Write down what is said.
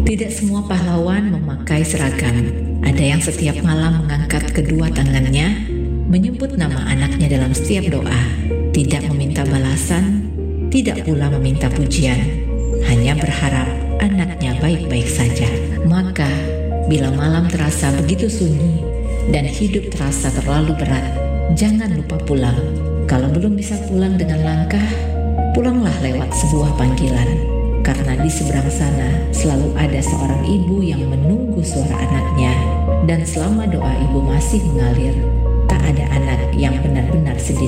Tidak semua pahlawan memakai seragam. Ada yang setiap malam mengangkat kedua tangannya, menyebut nama anaknya dalam setiap doa, tidak meminta balasan, tidak pula meminta pujian, hanya berharap anaknya baik-baik saja. Maka, bila malam terasa begitu sunyi dan hidup terasa terlalu berat, jangan lupa pulang. Kalau belum bisa pulang dengan langkah, pulanglah lewat sebuah panggilan. Karena di seberang sana selalu ada seorang ibu yang menunggu suara anaknya. Dan selama doa ibu masih mengalir, tak ada anak yang benar-benar sedih.